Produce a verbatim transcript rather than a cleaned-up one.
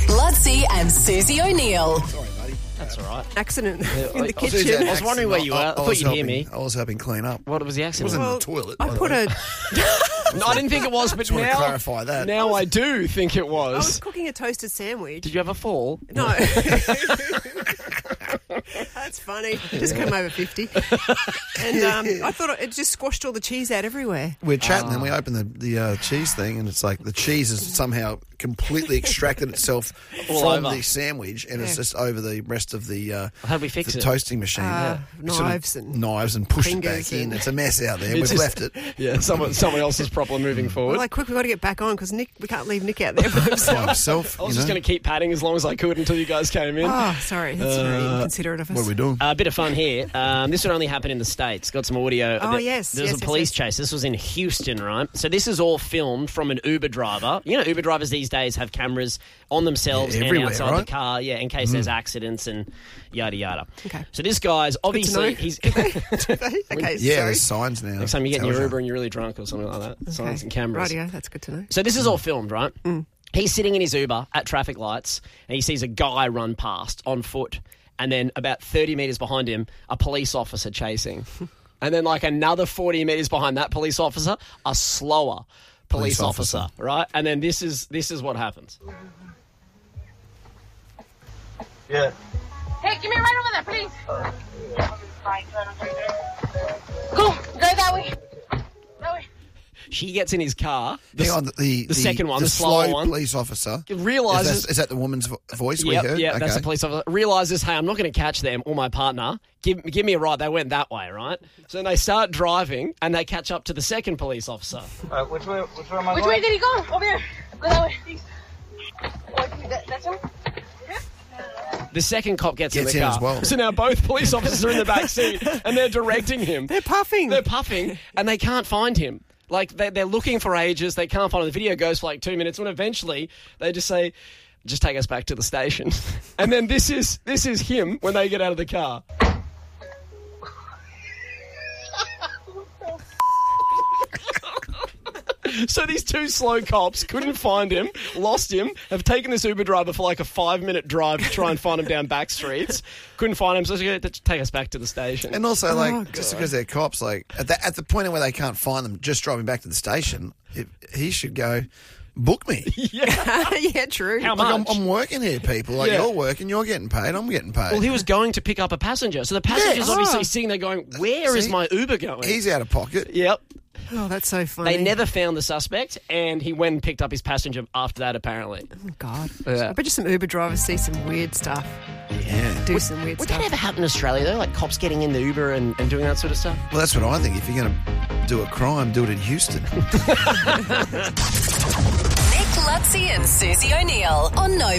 Lutzi and Susie O'Neill. Sorry, buddy. That's all right. Accident Yeah, in I- the I was- kitchen. I was wondering where you were. I, thought was you'd hear helping- me. I was helping clean up. What was the It accident? wasn't Well, in the toilet. I by the put way. a... No, I didn't think it was, but Just want to now, clarify that. now I do think it I was was. cooking a toasted sandwich. Did you have a fall? No. That's funny. Just came over fifty. And um, I thought it just squashed all the cheese out everywhere. We're chatting and we open the, the uh, cheese thing and it's like the cheese has somehow completely extracted itself All from over. the sandwich and it's Yeah. just over the rest of the, uh, How do we fix the it? toasting machine. Uh, We sort of- knives and knives and push it fingers back in. and- It's a mess out there. It's We've just- left it Yeah, someone someone else's problem moving forward. We're like, quick, we've got to get back on because Nick, we can't leave Nick out there by by himself. himself. I was you just know? going to keep padding as long as I could until you guys came in. Oh, sorry. That's very inconsiderate of us. What are we doing? A bit of fun here. Um, this would only happen in the States. Got some audio. Oh, There- yes, There's yes, a yes, police yes. chase. This was in Houston, right? So this is all filmed from an Uber driver. You know, Uber drivers these days have cameras on themselves Yeah, and everywhere, outside right? the car, yeah, in case there's accidents and yada yada. Okay. So this guy's obviously know. he's. Okay, Yeah, sorry. there's signs now. Next time you get in Tells your you. Uber and you're really drunk or something like that, signs and cameras. Rightio, that's good to know. So this is all filmed, right? He's sitting in his Uber at traffic lights and he sees a guy run past on foot and then about thirty metres behind him, a police officer chasing. And then like another forty metres behind that police officer, a slower police, Police officer. officer. right? And then this is this is what happens. Yeah. Hey, give me a ride over there, please. Go, go that way. That way. She gets in his car. The, Hang on, the, the, the second one, the, the slower slow one. police officer. realises- Is that, is that the woman's vo- voice we Yep, heard? yeah, that's Okay. the police officer. Realizes, hey, I'm not going to catch them or my partner. Give, give me a ride. They went that way, right? So then they start driving and they catch up to the second police officer. Uh, which way? Which way am I Which going? way did he go? Over there. Go that way. What, that, that's him? The second cop gets, Gets in the in car. as well. So now both police officers are in the back seat and they're directing him. They're puffing. They're puffing and they can't find him. Like, they, they're looking for ages. They can't find him. The video goes for like two minutes when eventually they just say, just take us back to the station. And then this is this is him when they get out of the car. So these two slow cops couldn't find him, lost him, have taken this Uber driver for like a five-minute drive to try and find him down back streets. Couldn't find him, so they said, take us back to the station. And also, like, Oh, just because they're cops, like, at the, at the point where they can't find them, just driving back to the station, it, he should go, book me. Yeah, true. How Like, I'm, much? I'm working here, people. Like, Yeah. you're working, you're getting paid, I'm getting paid. Well, he was going to pick up a passenger. So the passenger's Yeah. obviously Ah. sitting there going, where is See? my Uber going? He's out of pocket. Yep. Oh, that's so funny. They never found the suspect, and he went and picked up his passenger after that, apparently. Oh, God. Yeah. I bet you some Uber drivers see some weird stuff. Yeah. Do some weird Would stuff. that ever happen in Australia, though? Like cops getting in the Uber and, and doing that sort of stuff? Well, that's what I think. If you're going to do a crime, do it in Houston. Nick Lutzi and Susie O'Neill on No